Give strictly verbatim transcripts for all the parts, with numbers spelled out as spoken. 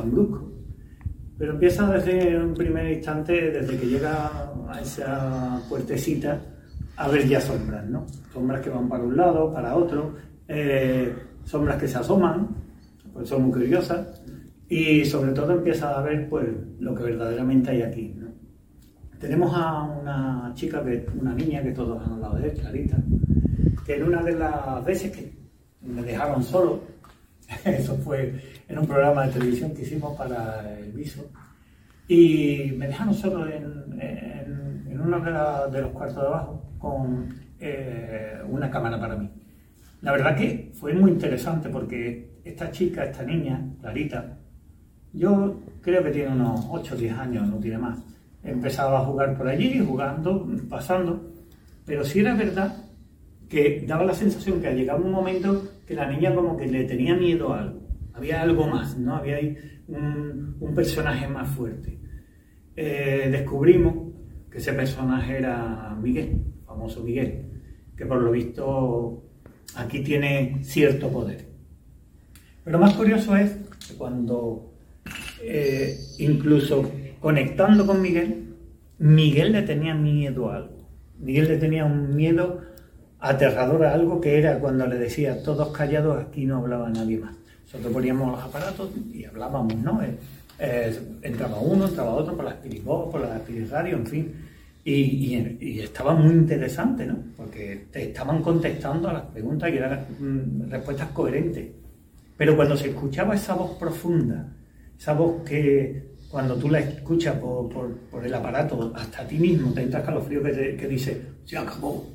tan brusco. Pero empieza desde un primer instante, desde que llega a esa puertecita, a ver ya sombras, ¿no? Sombras que van para un lado, para otro, eh, sombras que se asoman, pues son muy curiosas, y sobre todo empieza a ver pues lo que verdaderamente hay aquí, ¿no? Tenemos a una chica, que, una niña que todos han hablado de él, Clarita, que en una de las veces que me dejaron solo, eso fue en un programa de televisión que hicimos para el Viso, y me dejaron solo en, en, en uno de, la, de los cuartos de abajo con eh, una cámara para mí. La verdad que fue muy interesante porque esta chica, esta niña, Clarita, yo creo que tiene unos ocho o diez años, no tiene más. Empezaba a jugar por allí, jugando, pasando, pero sí era verdad que daba la sensación que llegaba un momento que la niña como que le tenía miedo a algo. Había algo más, ¿no? Había ahí un, un personaje más fuerte. Eh, descubrimos que ese personaje era Miguel, famoso Miguel, que por lo visto aquí tiene cierto poder. Pero lo más curioso es que cuando eh, incluso conectando con Miguel, Miguel le tenía miedo a algo. Miguel le tenía un miedo aterrador a algo que era cuando le decía todos callados, aquí no hablaba nadie más. Nosotros poníamos los aparatos y hablábamos, ¿no? Eh, eh, entraba uno, entraba otro por la Spiritbox, por la Spirit Radio, en fin. Y, y, y estaba muy interesante, ¿no? Porque te estaban contestando a las preguntas y eran mm, respuestas coherentes. Pero cuando se escuchaba esa voz profunda, esa voz que cuando tú la escuchas por, por, por el aparato, hasta a ti mismo te entra escalofrío que, te, que dice, se acabó.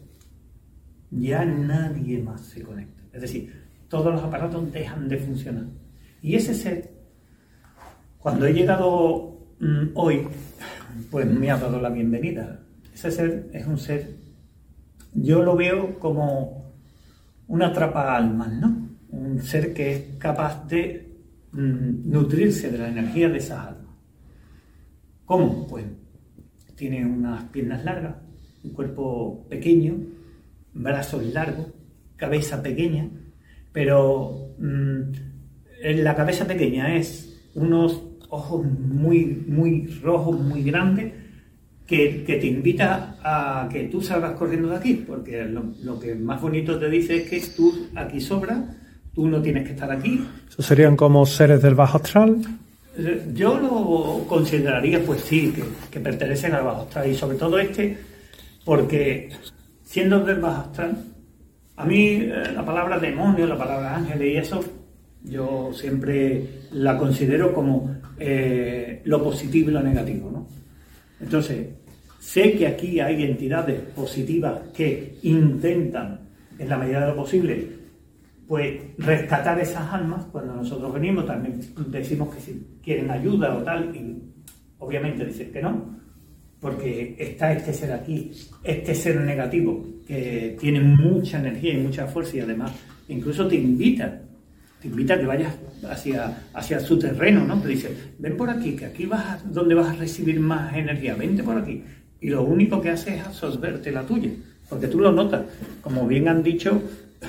Ya nadie más se conecta. Es decir, todos los aparatos dejan de funcionar. Y ese ser, cuando he llegado mmm, hoy, pues me ha dado la bienvenida. Ese ser es un ser, yo lo veo como una atrapaalmas, ¿no? Un ser que es capaz de mmm, nutrirse de la energía de esas almas. ¿Cómo? Pues tiene unas piernas largas, un cuerpo pequeño, brazos largos, cabeza pequeña, pero mmm, en la cabeza pequeña es unos ojos muy, muy rojos, muy grandes, que, que te invita a que tú salgas corriendo de aquí, porque lo, lo que más bonito te dice es que tú aquí sobras, tú no tienes que estar aquí. ¿Eso serían como seres del bajo astral? Yo lo consideraría, pues sí, que, que pertenecen al bajo astral, y sobre todo este, porque siendo del bajo astral, a mí eh, la palabra demonio, la palabra ángeles y eso, yo siempre la considero como eh, lo positivo y lo negativo, ¿no? Entonces, sé que aquí hay entidades positivas que intentan, en la medida de lo posible, pues rescatar esas almas. Cuando nosotros venimos también decimos que si quieren ayuda o tal, y obviamente dicen que no, porque está este ser aquí, este ser negativo, que tiene mucha energía y mucha fuerza, y además incluso te invita, te invita a que vayas hacia, hacia su terreno, ¿no? Te dice, ven por aquí, que aquí vas a, donde vas a recibir más energía, vente por aquí. Y lo único que hace es absorberte la tuya, porque tú lo notas. Como bien han dicho,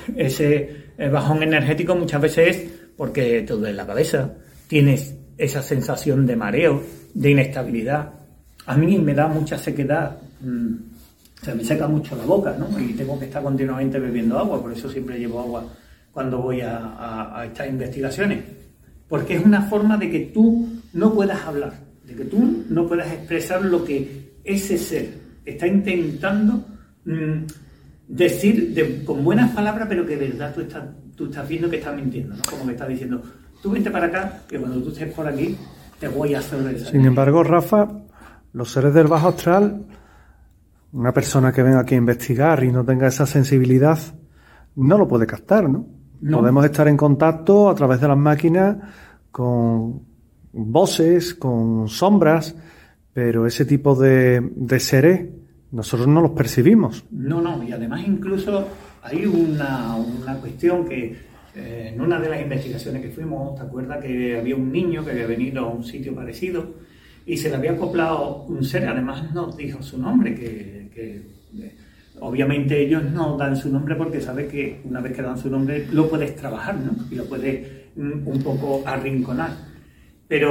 ese bajón energético muchas veces es porque te duele la cabeza, tienes esa sensación de mareo, de inestabilidad. A mí me da mucha sequedad, mmm, se me seca mucho la boca, ¿no? Y tengo que estar continuamente bebiendo agua, por eso siempre llevo agua cuando voy a, a, a estas investigaciones. Porque es una forma de que tú no puedas hablar, de que tú no puedas expresar lo que ese ser está intentando mmm, decir de, con buenas palabras, pero que de verdad tú estás, tú estás viendo que estás mintiendo, ¿no? Como que estás diciendo, tú vente para acá, que cuando tú estés por aquí, te voy a hacer esa. Sin embargo, Rafa, los seres del bajo astral, una persona que venga aquí a investigar y no tenga esa sensibilidad, no lo puede captar, ¿no? No. Podemos estar en contacto a través de las máquinas con voces, con sombras, pero ese tipo de, de seres nosotros no los percibimos. No, no, y además incluso hay una, una cuestión que eh, en una de las investigaciones que fuimos, ¿te acuerdas que había un niño que había venido a un sitio parecido y se le había acoplado un ser? Además nos dijo su nombre, que, que eh, obviamente ellos no dan su nombre porque saben que una vez que dan su nombre lo puedes trabajar, ¿no? Y lo puedes mm, un poco arrinconar.